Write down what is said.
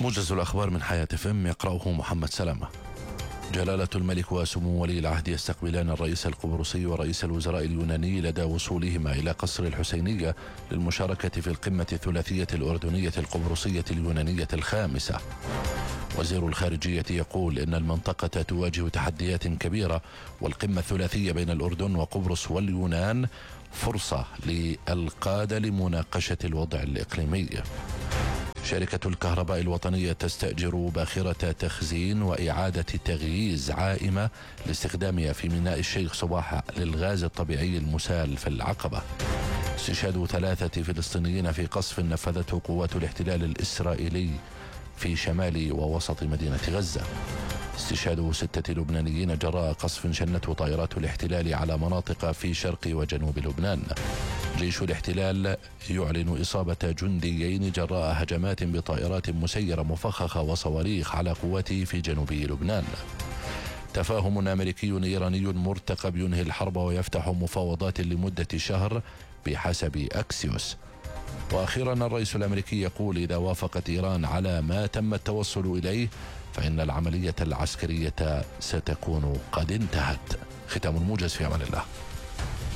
موجز الأخبار من حياة FM يقرأه محمد سلامة. جلالة الملك وسمو ولي العهد يستقبلان الرئيس القبرصي ورئيس الوزراء اليوناني لدى وصولهما إلى قصر الحسينية للمشاركة في القمة الثلاثية الأردنية القبرصية اليونانية الخامسة. وزير الخارجية يقول إن المنطقة تواجه تحديات كبيرة، والقمة الثلاثية بين الأردن وقبرص واليونان فرصة للقادة لمناقشة الوضع الإقليمي. شركة الكهرباء الوطنية تستأجر باخرة تخزين وإعادة تغييز عائمة لاستخدامها في ميناء الشيخ صباح للغاز الطبيعي المسال في العقبة. استشهاد 3 فلسطينيين في قصف نفذته قوات الاحتلال الإسرائيلي في شمال ووسط مدينة غزة. استشهاد 6 لبنانيين جراء قصف شنته طائرات الاحتلال على مناطق في شرق وجنوب لبنان. جيش الاحتلال يعلن إصابة جنديين جراء هجمات بطائرات مسيرة مفخخة وصواريخ على قواته في جنوب لبنان. تفاهم أمريكي إيراني مرتقب ينهي الحرب ويفتح مفاوضات لمدة شهر بحسب أكسيوس. وأخيرا الرئيس الأمريكي يقول إذا وافقت إيران على ما تم التوصل إليه فإن العملية العسكرية ستكون قد انتهت. ختام الموجز، في أمان الله.